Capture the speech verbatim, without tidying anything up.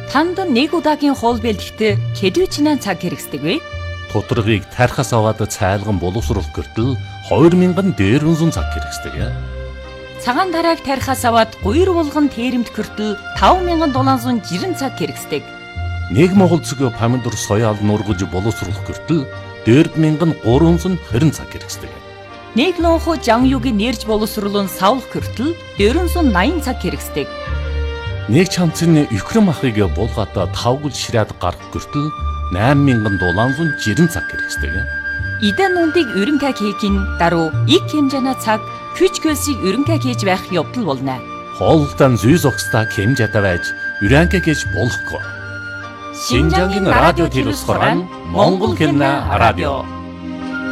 Танд нэг удаагийн хоол бэлтгэхэд хэдвэчнээ цаг хэрэгсдэг вэ? Тодорхойлыг тархаас аваад цайлган боловсруулах гэртэл хоёр мянган дээрвэн цаг хэрэгсдэг. Цагаан тарааг тархаас аваад гуйр булган тэрэмт гэртэл таван мянган долоон зуун жирэн цаг хэрэгсдэг. Нэг монгол цэгийн помидор соёал нургаж боловсруулах гэртэл дөрв мянган гурван зуун хорин цаг хэрэгсдэг. Нэг лонхо жангюгийн нэрж боловсруулан савлах гэртэл дөрвөн зуун наян цаг хэрэгсдэг. Нэг чамцны өхрөм ахыг булгаатаа тавгал ширээд гарах гэртэл найман мянган долоон зуун жирэн цаг хэрэгсдэг. Идэн нүндийг өрөнгө хийхин даруй их хэмжээний цаг хүч хөлсийг өрөнгө хийж байх явдал болно. Хоолтон зүй зогсдаа хэмжээтэй байж өрөнгө хийж болохгүй. Шинжангийн радио телевиз хорон Монгол хэлний радио